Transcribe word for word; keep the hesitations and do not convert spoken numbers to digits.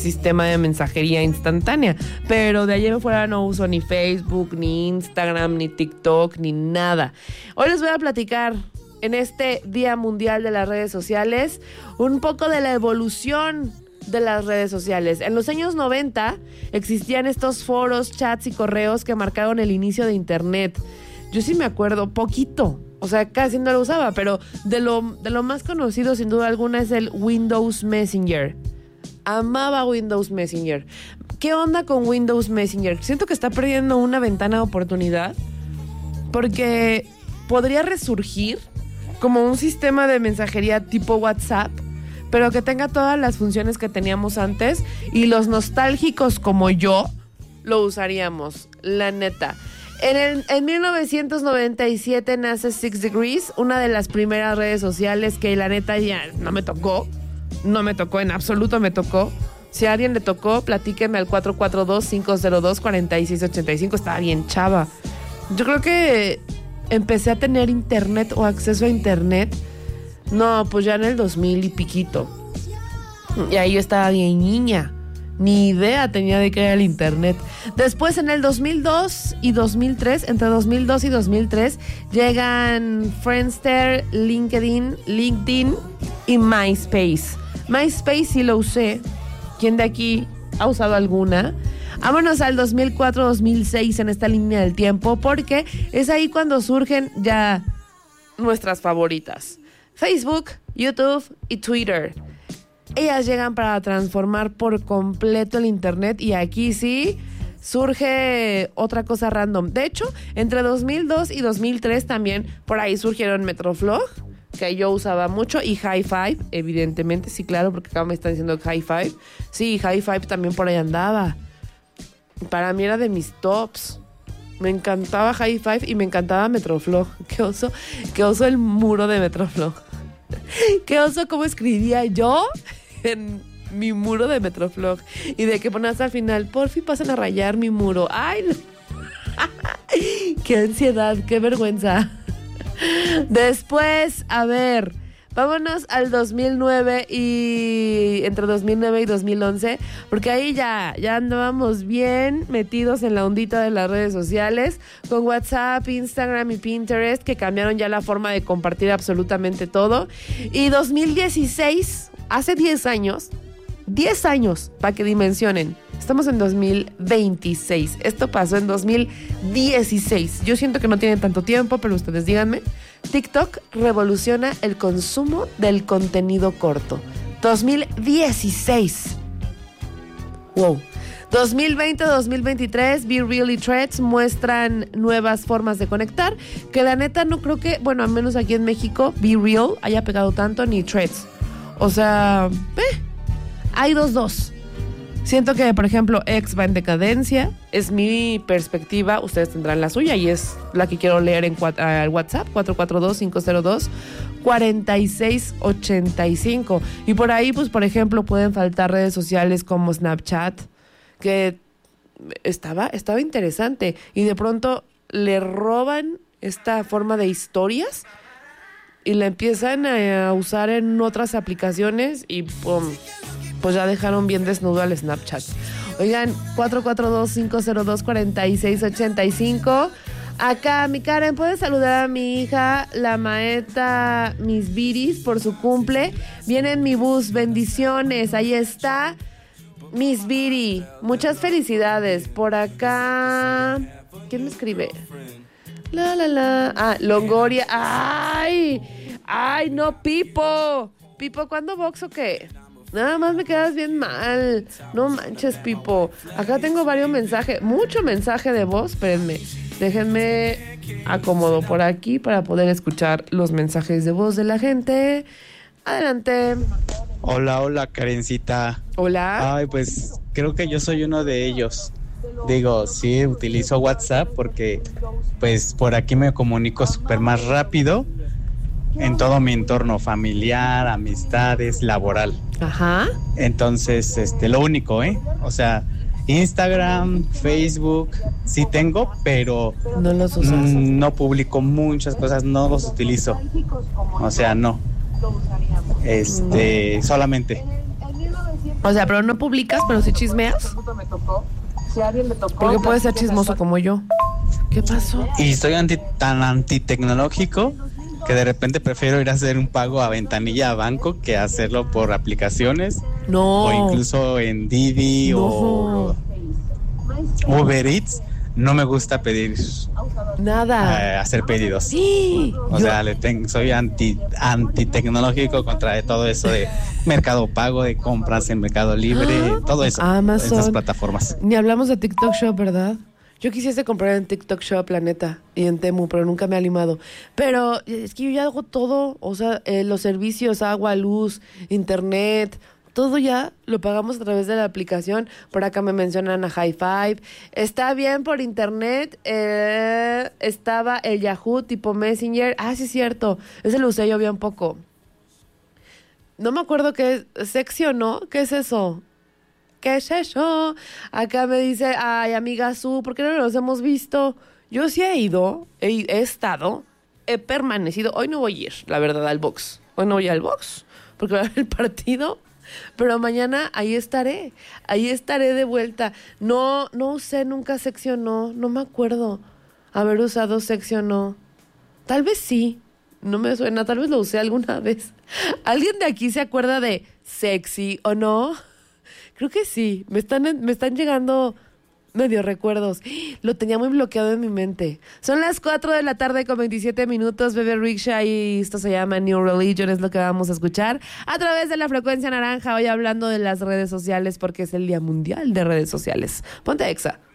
sistema de mensajería instantánea. Pero de allí en fuera no uso ni Facebook, ni Instagram, ni TikTok, ni nada. Hoy les voy a platicar en este Día Mundial de las Redes Sociales un poco de la evolución de las redes sociales. En los años noventa existían estos foros, chats y correos que marcaron el inicio de Internet. Yo sí me acuerdo, poquito, o sea, casi no lo usaba, pero de lo, de lo más conocido sin duda alguna es el Windows Messenger. Amaba Windows Messenger. ¿Qué onda con Windows Messenger? Siento que está perdiendo una ventana de oportunidad porque podría resurgir como un sistema de mensajería tipo WhatsApp, pero que tenga todas las funciones que teníamos antes, y los nostálgicos como yo lo usaríamos, la neta. En, el, en mil novecientos noventa y siete nace Six Degrees, una de las primeras redes sociales que la neta ya no me tocó, no me tocó, en absoluto me tocó. Si a alguien le tocó, platíquenme al cuatro cuatro dos, cinco cero dos, cuatro seis ocho cinco, estaba bien chava. Yo creo que empecé a tener internet o acceso a internet, no, pues ya en el dos mil y piquito. Y ahí yo estaba bien niña. Ni idea tenía de qué era el internet. Después en el dos mil dos y dos mil tres, entre dos mil dos y dos mil tres, llegan Friendster, LinkedIn, LinkedIn y MySpace. MySpace sí lo usé. ¿Quién de aquí ha usado alguna? Vámonos al dos mil cuatro dos mil seis en esta línea del tiempo, porque es ahí cuando surgen ya nuestras favoritas: Facebook, YouTube y Twitter. Ellas llegan para transformar por completo el internet, y aquí sí surge otra cosa random. De hecho, entre dos mil dos y dos mil tres también por ahí surgieron Metroflog, que yo usaba mucho, y High Five, evidentemente, sí, claro, porque acá me están diciendo High Five. Sí, High Five también por ahí andaba. Para mí era de mis tops. Me encantaba High Five y me encantaba Metroflog. Qué oso, qué oso el muro de Metroflog. Qué oso cómo escribía yo en mi muro de Metroflog. Y de que ponías al final, por fin pasan a rayar mi muro. ¡Ay! No. ¡Qué ansiedad! ¡Qué vergüenza! Después, a ver, vámonos al dos mil nueve y entre dos mil nueve y dos mil once, porque ahí ya, ya andábamos bien metidos en la ondita de las redes sociales, con WhatsApp, Instagram y Pinterest, que cambiaron ya la forma de compartir absolutamente todo. Y dos mil dieciséis, hace diez años, diez años, para que dimensionen, estamos en dos mil veintiséis, esto pasó en dos mil dieciséis, yo siento que no tiene tanto tiempo, pero ustedes díganme. TikTok revoluciona el consumo del contenido corto. dos mil dieciséis. Wow. dos mil veinte, dos mil veintitrés, Be Real y Threads muestran nuevas formas de conectar, que la neta no creo que, bueno, al menos aquí en México, Be Real haya pegado tanto, ni Threads. O sea, eh, hay dos dos. Siento que, por ejemplo, X va en decadencia. Es mi perspectiva. Ustedes tendrán la suya y es la que quiero leer en cuat- al WhatsApp cuatro cuatro dos, cinco cero dos, cuatro seis ocho cinco. Y por ahí, pues, por ejemplo, pueden faltar redes sociales como Snapchat, que estaba, estaba interesante. Y de pronto le roban esta forma de historias y la empiezan a usar en otras aplicaciones y ¡pum! Pues ya dejaron bien desnudo al Snapchat. Oigan, cuatro cuatro dos, cinco cero dos, cuatro seis ocho cinco. Acá, mi Karen, ¿puedes saludar a mi hija, la maeta Miss Viris, por su cumple? Viene en mi bus, bendiciones. Ahí está Miss Viri. Muchas felicidades. Por acá, ¿quién me escribe? La, la, la. Ah, Longoria. ¡Ay! ¡Ay, no, Pipo! Pipo, ¿cuándo box o qué? Nada más me quedas bien mal. No manches, Pipo. Acá tengo varios mensajes, mucho mensaje de voz. Espérenme, déjenme acomodo por aquí para poder escuchar los mensajes de voz de la gente. Adelante. Hola, hola, Karencita. Hola. Ay, pues creo que yo soy uno de ellos. Digo, sí, utilizo WhatsApp porque pues por aquí me comunico súper más rápido en todo mi entorno familiar, amistades, laboral. Ajá. Entonces, este, lo único, ¿eh? O sea, Instagram, Facebook, sí tengo, pero no los usas. Mm, no publico muchas cosas, no los utilizo. O sea, no. Este, solamente. O sea, pero no publicas, pero sí chismeas. Porque puedes ser chismoso como yo. ¿Qué pasó? Y soy anti, tan antitecnológico que de repente prefiero ir a hacer un pago a ventanilla a banco que hacerlo por aplicaciones. No. O incluso en Didi No. o Uber Eats. No me gusta pedir, Nada. eh, hacer pedidos. Sí. O Yo- sea, le ten- soy anti antitecnológico contra de todo eso de Mercado Pago, de compras en Mercado Libre, todo eso. Amazon. Esas plataformas. Ni hablamos de TikTok Shop, ¿verdad? Yo quisiese comprar en TikTok Shop, la neta, y en Temu, pero nunca me ha animado. Pero es que yo ya hago todo, o sea, eh, los servicios, agua, luz, internet, todo ya lo pagamos a través de la aplicación. Por acá me mencionan a High Five. Está bien por internet. eh, estaba el Yahoo tipo Messenger. Ah, sí es cierto. Ese lo usé yo bien poco. No me acuerdo qué es. ¿Sexy o no? ¿Qué es eso? ¿Qué es eso? Acá me dice, ay, amiga Su, ¿por qué no los hemos visto? Yo sí he ido, he, he estado, he permanecido. Hoy no voy a ir, la verdad, al box. Hoy no voy al box, porque va a haber el partido. Pero mañana ahí estaré, ahí estaré de vuelta. No, no usé nunca sección, no, no me acuerdo haber usado sección, no. Tal vez sí, no me suena, tal vez lo usé alguna vez. ¿Alguien de aquí se acuerda de sexy o no? Creo que sí, me están, me están llegando medio recuerdos. Lo tenía muy bloqueado en mi mente. Son las cuatro de la tarde con veintisiete minutos, Bebe Rexha, y esto se llama New Religion, es lo que vamos a escuchar a través de la frecuencia naranja, hoy hablando de las redes sociales porque es el Día Mundial de Redes Sociales. Ponte Exa.